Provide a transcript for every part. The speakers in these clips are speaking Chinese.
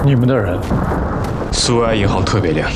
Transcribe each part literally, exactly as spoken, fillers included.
你们的人？ 苏维埃银行特别连。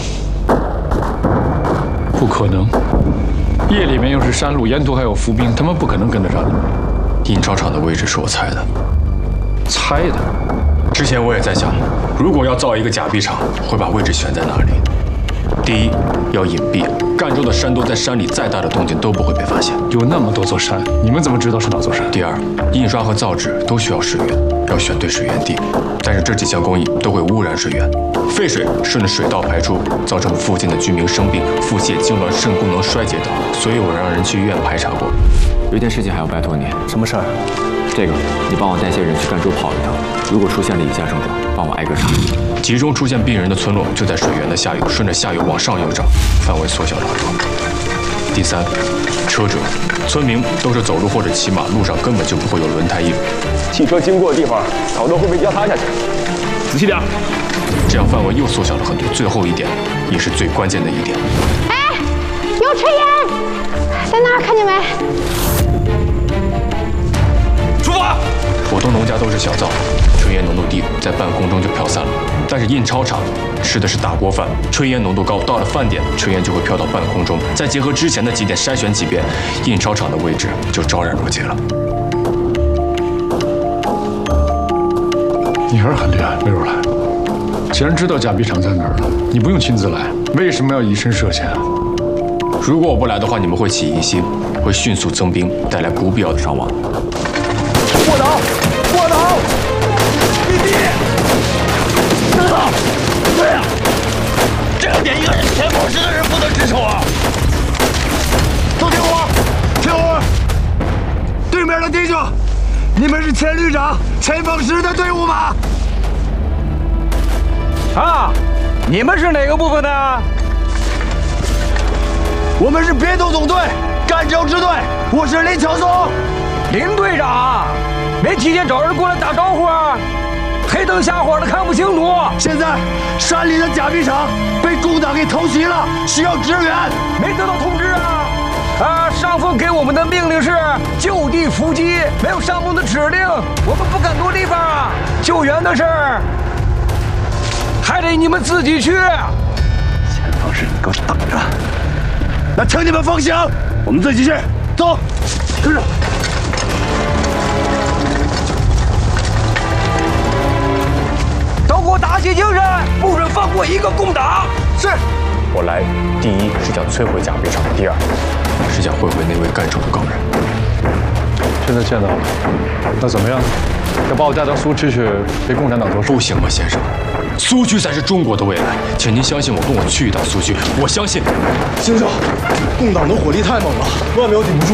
不可能，夜里面又是山路，沿途还有伏兵，他们不可能跟得上你们。 印钞厂的位置是我猜的。 猜的？ 之前我也在想，如果要造一个假币厂，会把位置选在哪里？第一，要隐蔽，赣州的山多，在山里再大的动静都不会被发现。 有那么多座山，你们怎么知道是哪座山？ 第二，印刷和造纸都需要水源，要选对水源地。但是这几项工艺都会污染水源，废水顺着水道排出，造成附近的居民生病、腹泻、痉挛、肾功能衰竭等。所以我让人去医院排查过。 有一件事情还要拜托你。 什么事儿？ 这个，你帮我带些人去赣州跑一趟，如果出现了以下症状，帮我挨个查。 集中出现病人的村落就在水源的下游，顺着下游往上游找，范围缩小了很多。第三，车辙，村民都是走路或者骑马，路上根本就不会有轮胎印。 汽车经过的地方，草垛会被压塌下去。仔细点， 这样范围又缩小了很多。最后一点，也是最关键的一点。 哎，有炊烟，在哪儿？看见没？ 出发！ 普通农家都是小灶，炊烟浓度低，在半空中就飘散了。但是印钞厂吃的是大锅饭，炊烟浓度高，到了饭点，炊烟就会飘到半空中。再结合之前的几点筛选几遍，印钞厂的位置就昭然若揭了。 你还是很厉害，没有来。既然知道假币厂在哪儿了，你不用亲自来，为什么要以身涉险啊？ 如果我不来的话，你们会起疑心，会迅速增兵，带来不必要的伤亡。 卧倒，卧倒，立地，很好。对呀，这样点一个人，前方十个人不能值守啊！都听我，听我，对面的弟兄，你们是前旅长陈凤石的队伍吗？ 啊，你们是哪个部分的？ 我们是别动总队赣州支队，我是林巧松。 林队长，没提前找人过来打招呼啊？黑灯瞎火的看不清楚。 现在山里的假币厂被共党给偷袭了，需要支援。 没得到通知啊？啊，上峰给我们的命令是就地伏击，没有上峰的指令，我们不敢多地方啊。救援的事儿还得你们自己去。 前方是你给我等着，那请你们放行，我们自己去。走，跟着。 都给我打起精神，不准放过一个共党。 是。 我来，第一是想摧毁假币厂，第二是想会会那位赣州的高人。 现在见到了，那怎么样？要把我带到苏区去给共产党做事？ 不行吗，先生？苏区才是中国的未来，请您相信我，跟我去一趟苏区。我相信， 先生，共党的火力太猛了，万秒顶不住。